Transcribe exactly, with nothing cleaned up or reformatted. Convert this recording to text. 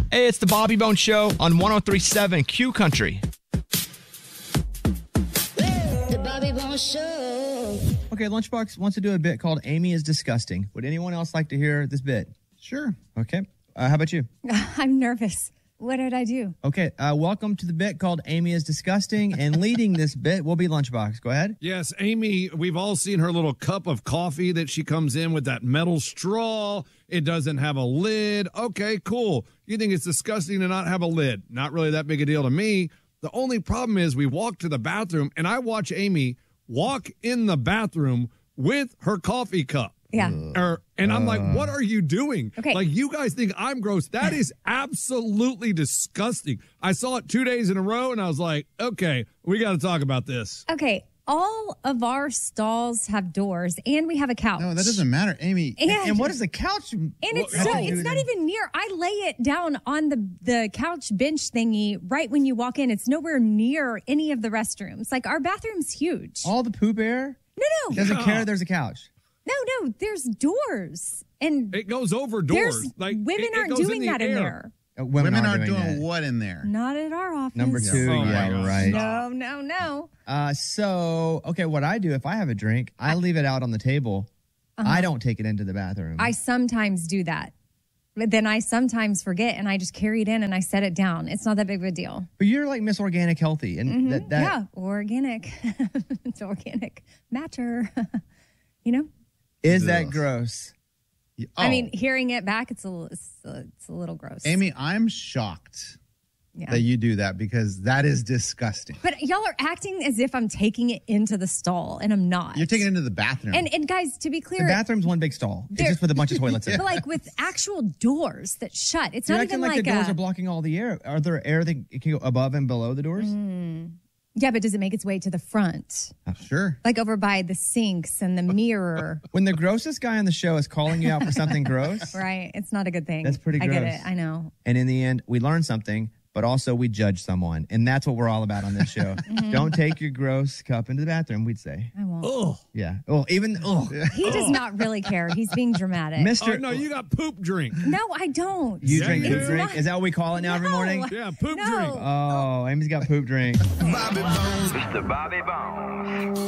Hey, it's the Bobby Bones Show on one oh three point seven Q Country. The Bobby Bones Show. Okay, Lunchbox wants to do a bit called Amy is Disgusting. Would anyone else like to hear this bit? Sure. Okay. Uh, how about you? I'm nervous. What did I do? Okay, uh, welcome to the bit called Amy is Disgusting, and leading this bit will be Lunchbox. Go ahead. Yes, Amy, we've all seen her little cup of coffee that she comes in with that metal straw. It doesn't have a lid. Okay, cool. You think it's disgusting to not have a lid. Not really that big a deal to me. The only problem is we walk to the bathroom, and I watch Amy walk in the bathroom with her coffee cup. Yeah. Er, and I'm like, what are you doing? Okay. Like, you guys think I'm gross. That is absolutely disgusting. I saw it two days in a row, and I was like, okay, we got to talk about this. Okay. All of our stalls have doors, and we have a couch. No, that doesn't matter, Amy. And, And what is the couch? And it's what- so, how do you it's do not that? even near. I lay it down on the, the couch bench thingy right when you walk in. It's nowhere near any of the restrooms. Like, our bathroom's huge. All the poop air? No, no. Doesn't Yeah. care there's a couch. No, no. There's doors. And It goes over doors. there's Like women it- it aren't goes doing the that in air. there. Uh, women, Women are aren't doing, doing that. what in there? Not at our office. Number two, Oh my yeah, gosh. right. No, no, no. Uh, so, okay, what I do if I have a drink, I leave it out on the table. I don't take it into the bathroom. I sometimes do that. But then I sometimes forget and I just carry it in and I set it down. It's not that big of a deal. but you're like Miss Organic Healthy. And that, that yeah, organic. It's organic matter. You know? is that Ugh. gross? Oh, I mean, hearing it back, it's a, li- it's a, it's a little gross. Amy, I'm shocked yeah. that you do that because that is disgusting. But y'all are acting as if I'm taking it into the stall, and I'm not. You're taking it into the bathroom. And and guys, to be The clear, bathroom's one big stall. It's There- just with a bunch of toilets in it. but like with actual doors that shut, it's You're not acting even like, like, the doors a, are blocking all the air. Are there air that can go above and below the doors? yeah. But does it make its way to the front, sure. like over by the sinks and the mirror? When the grossest guy on the show is calling you out for something gross, Right, it's not a good thing. That's pretty I get gross. it. I know. and in the end, we learn something, but also we judge someone. And that's what we're all about on this show. Don't take your gross cup into the bathroom, we'd say. I won't. Oh, Yeah. Oh, even, oh, He does not really care. He's being dramatic. Mister oh no, you got poop drink. No, I don't. You Yeah, drink you poop do. drink? Is that what we call it now every No. morning? Yeah, poop No. drink. Oh, Amy's got poop drink. Mister Bobby Bones.